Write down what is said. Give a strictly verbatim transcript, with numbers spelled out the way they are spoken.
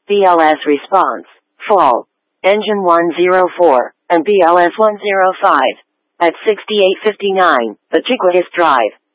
B L S response, fall, engine one oh four, and B L S one oh five. At sixty-eight fifty-nine, ubiquitous drive.